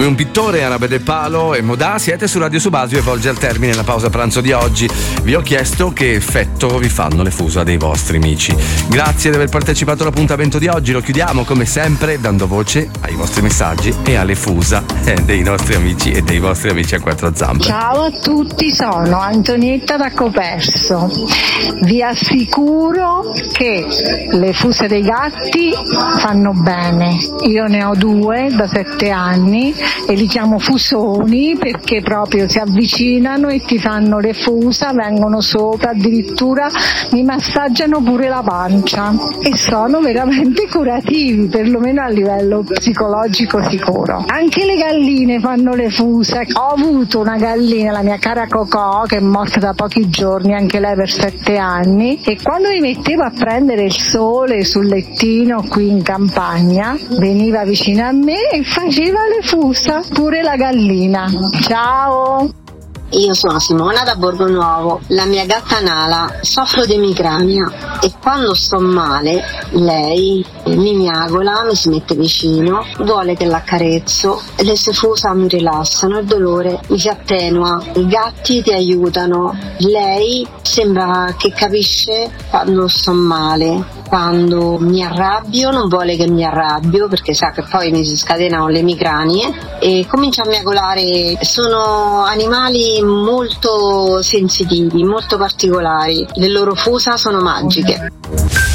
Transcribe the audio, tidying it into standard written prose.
Un pittore, Arabe De Palo e Modà. Siete su Radio Subasio e volge al termine la pausa pranzo di oggi. Vi ho chiesto che effetto vi fanno le fusa dei vostri amici. Grazie di aver partecipato all'appuntamento di oggi. Lo chiudiamo come sempre dando voce ai vostri messaggi e alle fusa dei nostri amici e dei vostri amici a quattro zampe. Ciao a tutti, sono Antonietta da Coperso. Vi assicuro che le fuse dei gatti fanno bene. Io ne ho 2 da 7 anni e li chiamo fusoni perché proprio si avvicinano e ti fanno le fusa, vengono sopra, addirittura mi massaggiano pure la pancia e sono veramente curativi, perlomeno a livello psicologico sicuro. Anche le galline fanno le fusa. Ho avuto una gallina, la mia cara Cocò, che è morta da pochi giorni, anche lei per 7 anni, e quando mi mettevo a prendere il sole sul lettino qui in campagna veniva vicino a me e faceva le fusa, pure la gallina. Ciao! Io sono Simona da Borgonuovo, la mia gatta Nala soffro di emicrania e quando sto male lei mi miagola, mi si mette vicino, vuole che l'accarezzo, le sue fusa mi rilassano, il dolore mi si attenua, i gatti ti aiutano, lei sembra che capisce quando sto male. Quando mi arrabbio non vuole che mi arrabbio perché sa che poi mi si scatenano le emicranie e comincia a miagolare. Sono animali molto sensitivi, molto particolari, le loro fusa sono magiche.